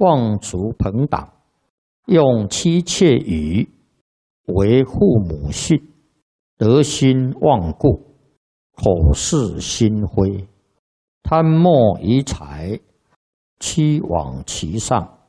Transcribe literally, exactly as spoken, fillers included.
望族朋党，用妻妾语为父母训，得心忘故，口是心非，贪墨于财，屈枉其上，